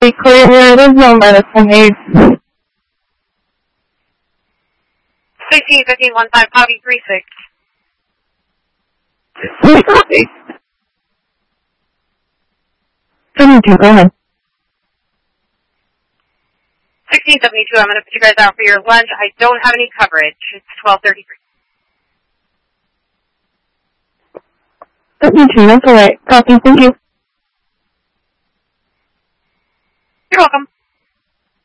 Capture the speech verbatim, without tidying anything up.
Be clear here, it is no medical need. sixteen fifteen one five, copy three six. Copy. seventy-two, go ahead. sixteen seventy-two, I'm going to put you guys out for your lunch. I don't have any coverage. It's twelve thirty-three. seventy-two, that's alright. Copy, thank you. You're welcome.